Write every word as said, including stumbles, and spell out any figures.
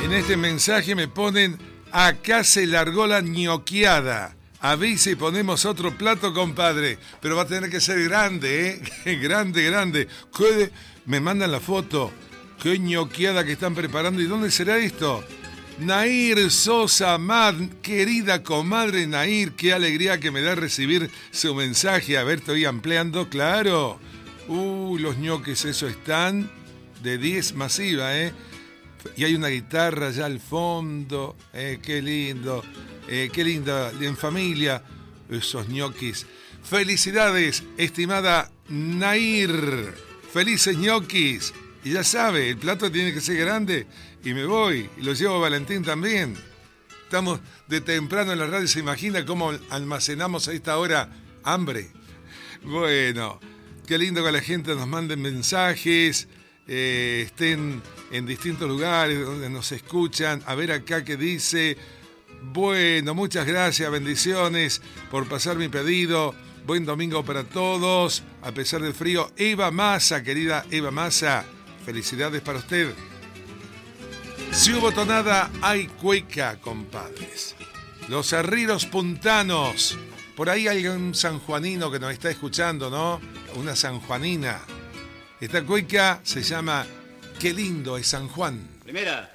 En este mensaje me ponen, acá se largó la ñoqueada. Avisa y ponemos otro plato, compadre. Pero va a tener que ser grande, ¿eh? Grande, grande. ¿Qué? Me mandan la foto. Qué ñoqueada que están preparando. ¿Y dónde será esto? Nair Sosa Mad, querida comadre Nair, qué alegría que me da recibir su mensaje. A ver, estoy ampliando, claro. Uh, los ñoques, eso están de diez masiva, ¿eh? Y hay una guitarra allá al fondo. Eh, qué lindo. Eh, qué lindo, en familia, esos ñoquis. Felicidades, estimada Nair. Felices ñoquis. Y ya sabe, el plato tiene que ser grande. Y me voy, y lo llevo a Valentín también. Estamos de temprano en la radio, se imagina cómo almacenamos a esta hora hambre. Bueno, qué lindo que la gente nos mande mensajes, eh, estén en distintos lugares donde nos escuchan. A ver acá qué dice. Bueno, muchas gracias, bendiciones por pasar mi pedido. Buen domingo para todos, a pesar del frío. Eva Massa, querida Eva Massa, felicidades para usted. Si hubo tonada, hay cueca, compadres. Los arrieros puntanos. Por ahí hay un sanjuanino que nos está escuchando, ¿no? Una sanjuanina. Esta cueca se llama Qué lindo es San Juan. Primera.